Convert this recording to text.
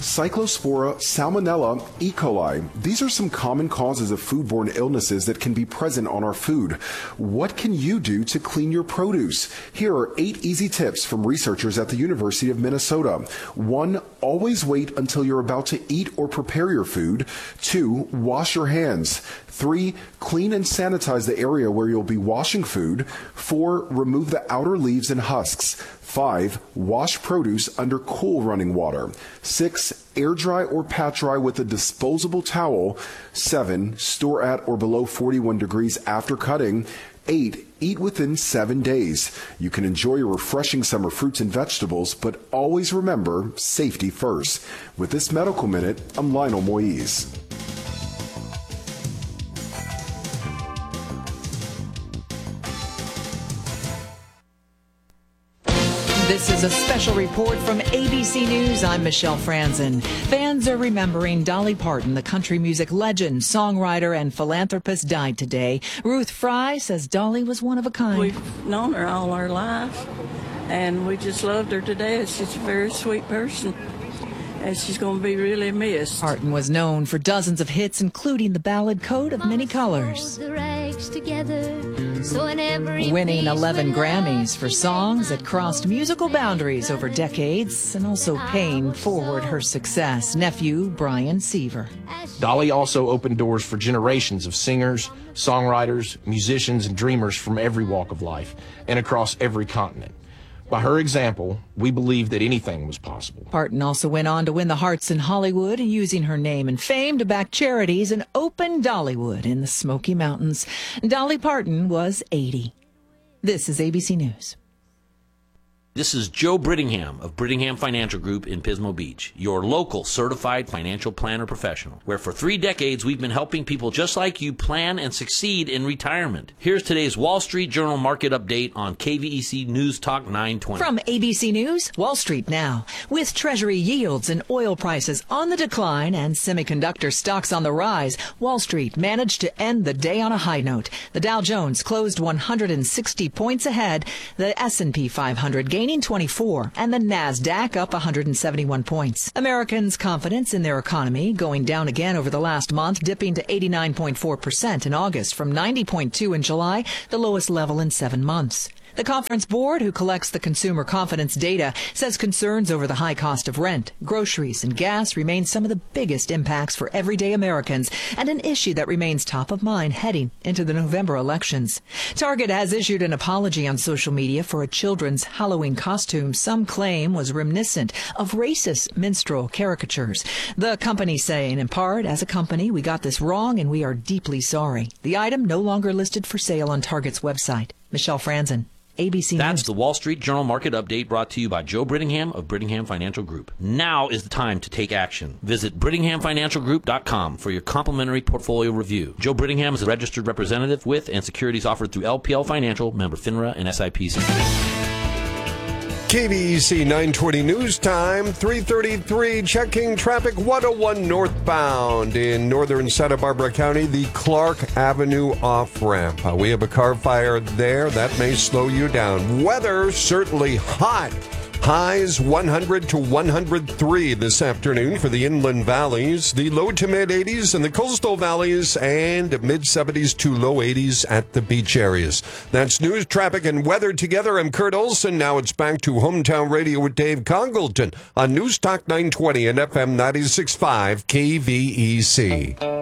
Cyclospora, Salmonella, E. coli. These are some common causes of foodborne illnesses that can be present on our food. What can you do to clean your produce? Here are 8 easy tips from researchers at the University of Minnesota. 1. Always wait until you're about to eat or prepare your food. 2. Wash your hands. 3. Clean and sanitize the area where you'll be washing food. 4. Remove the outer leaves and husks. 5. Wash produce under cool running water. 6. Air dry or pat dry with a disposable towel. 7. Store at or below 41 degrees after cutting. 8. Eat within 7 days. You can enjoy your refreshing summer fruits and vegetables, but always remember safety first. With this Medical Minute, I'm Lionel Moise. This is a special report from ABC News. I'm Michelle Franzen. Fans are remembering Dolly Parton, the country music legend, songwriter, and philanthropist, died today. Ruth Fry says Dolly was one of a kind. We've known her all our life, and we just loved her today. She's a very sweet person, and she's going to be really missed. Parton was known for dozens of hits, including the ballad Coat of Many Colors. Winning 11 Grammys for songs that crossed musical boundaries over decades and also paying forward her success. Nephew Brian Seaver. Dolly also opened doors for generations of singers, songwriters, musicians, and dreamers from every walk of life and across every continent. By her example, we believe that anything was possible. Parton also went on to win the hearts in Hollywood, using her name and fame to back charities and open Dollywood in the Smoky Mountains. Dolly Parton was 80. This is ABC News. This is Joe Brittingham of Brittingham Financial Group in Pismo Beach, your local certified financial planner professional, where for 3 decades we've been helping people just like you plan and succeed in retirement. Here's today's Wall Street Journal market update on KVEC News Talk 920. From ABC News, Wall Street now. With Treasury yields and oil prices on the decline and semiconductor stocks on the rise, Wall Street managed to end the day on a high note. The Dow Jones closed 160 points ahead, the S&P 500 gaining 24, and the NASDAQ up 171 points. Americans' confidence in their economy going down again over the last month, dipping to 89.4% in August from 90.2 in July, the lowest level in 7 months. The Conference Board, who collects the consumer confidence data, says concerns over the high cost of rent, groceries, and gas remain some of the biggest impacts for everyday Americans and an issue that remains top of mind heading into the November elections. Target has issued an apology on social media for a children's Halloween costume some claim was reminiscent of racist minstrel caricatures. The company saying, in part, as a company, we got this wrong and we are deeply sorry. The item no longer listed for sale on Target's website. Michelle Franzen, ABC That's News. the Wall Street Journal market update brought to you by Joe Brittingham of Brittingham Financial Group. Now is the time to take action. Visit BrittinghamFinancialGroup.com for your complimentary portfolio review. Joe Brittingham is a registered representative with and securities offered through LPL Financial, member FINRA and SIPC. KVEC 920 News Time, 3:33, checking traffic 101 northbound in northern Santa Barbara County, the Clark Avenue off-ramp. We have a car fire there. That may slow you down. Weather certainly hot. Highs 100 to 103 this afternoon for the inland valleys, the low to mid-80s in the coastal valleys, and mid-70s to low 80s at the beach areas. That's news, traffic, and weather together. I'm Kurt Olson. Now it's back to Hometown Radio with Dave Congleton on News Talk 920 and FM 96.5 KVEC.